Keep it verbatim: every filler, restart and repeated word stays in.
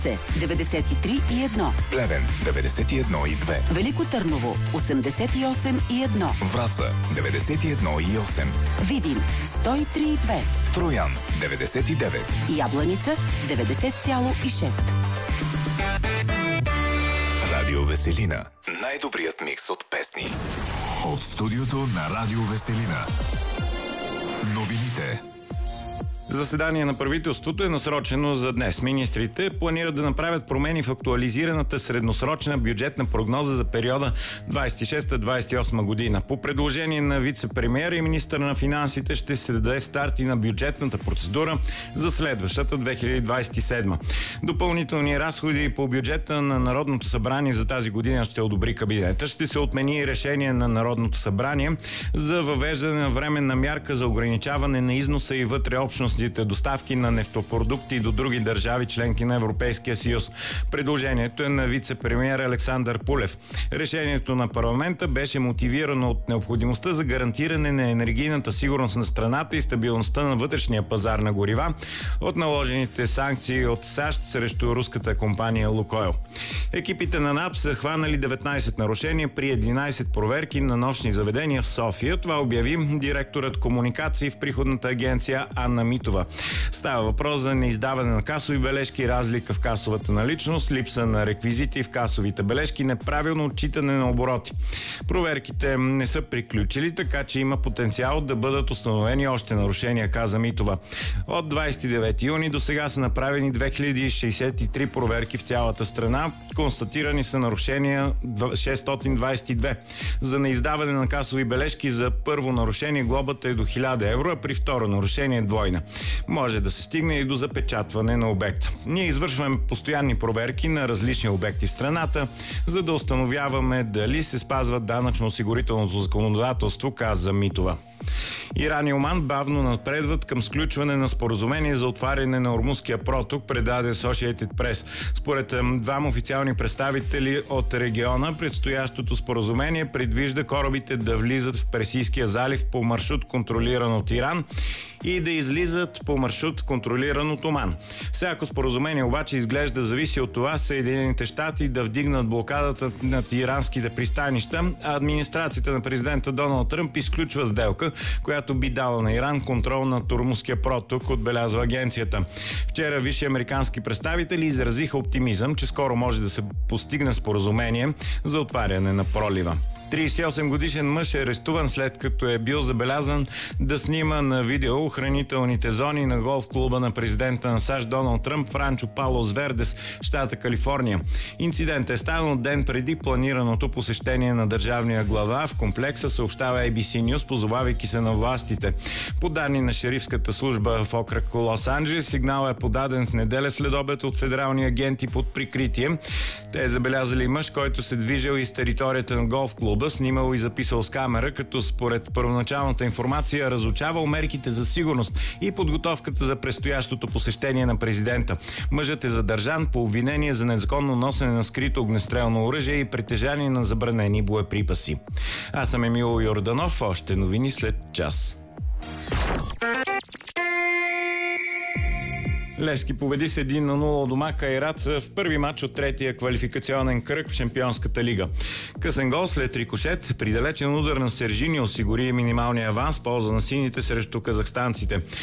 деветдесет и три и едно. Плевен деветдесет и едно и две. Велико Търново осемдесет и осем и едно. Враца деветдесет и едно и осем. Видин сто и три и две. Троян деветдесет и девет. Ябланица деветдесет цяло и шест. Радио Веселина. Най-добрият микс от песни. От студиото на Радио Веселина. Новините. Заседание на правителството е насрочено за днес. Министрите планират да направят промени в актуализираната средносрочна бюджетна прогноза за периода двадесет и шеста - двадесет и осма година. По предложение на вице-премиера и министър на финансите ще се даде старт и на бюджетната процедура за следващата две хиляди двадесет и седма. Допълнителни разходи по бюджета на Народното събрание за тази година ще одобри кабинета. Ще се отмени и решение на Народното събрание за въвеждане на временна мярка за ограничаване на износа и вътреобщностни доставки на нефтопродукти до други държави, членки на Европейския съюз. Предложението е на вице-премиер Александър Пулев. Решението на парламента беше мотивирано от необходимостта за гарантиране на енергийната сигурност на страната и стабилността на вътрешния пазар на горива от наложените санкции от САЩ срещу руската компания Лукойл. Екипите на НАП са хванали деветнадесет нарушения при единадесет проверки на нощни заведения в София. Това обяви директорът комуникации в приходната агенция Анна Митова. Става въпрос за неиздаване на касови бележки, разлика в касовата наличност, липса на реквизити в касовите бележки, неправилно отчитане на обороти. Проверките не са приключили, така че има потенциал да бъдат установени още нарушения, каза Митова. От двадесет и девети юни до сега са направени две хиляди шестдесет и три проверки в цялата страна. Констатирани са нарушения шестстотин двадесет и две. За неиздаване на касови бележки за първо нарушение глобата е до хиляда евро, а при второ нарушение двойна. Може да се стигне и до запечатване на обекта. Ние извършваме постоянни проверки на различни обекти в страната, за да установяваме дали се спазват данъчно-осигурителното законодателство, каза Митова. Иран и Оман бавно напредват към сключване на споразумение за отваряне на Ормузския проток, предаде Associated Press. Според двама официални представители от региона, предстоящото споразумение предвижда корабите да влизат в Персийския залив по маршрут, контролиран от Иран, и да излизат по маршрут, контролиран от Оман. Всяко споразумение обаче изглежда зависи от това Съединените щати да вдигнат блокадата над иранските пристанища, а администрацията на президента Доналд Тръмп изключва сделка, която би дала на Иран контрол над Ормузския проток, отбелязва агенцията. Вчера висши американски представители изразиха оптимизъм, че скоро може да се постигне споразумение за отваряне на пролива. тридесет и осем годишен мъж е арестуван след като е бил забелязан да снима на видео охранителните зони на голф клуба на президента на САЩ Доналд Тръмп в ранчо Палос Вердес, щата Калифорния. Инцидентът е станал ден преди планираното посещение на държавния глава в комплекса, съобщава Ей Би Си News, позовавайки се на властите. По данни на шерифската служба в окръг Лос-Анджелес, сигналът е подаден в неделя след обед от федерални агенти под прикритие. Те е забелязали мъж, който се движил из територията на голф клуба, снимал и записал с камера, като според първоначалната информация разучавал мерките за сигурност и подготовката за предстоящото посещение на президента. Мъжът е задържан по обвинение за незаконно носене на скрито огнестрелно оръжие и притежание на забранени боеприпаси. Аз съм Емил Йорданов, още новини след час. Левски победи с един на нула у дома Кайраца в първи матч от третия квалификационен кръг в Шампионската лига. Късен гол след рикошет, при далечен удар на Сержини осигури минималния аванс в полза на сините срещу казахстанците.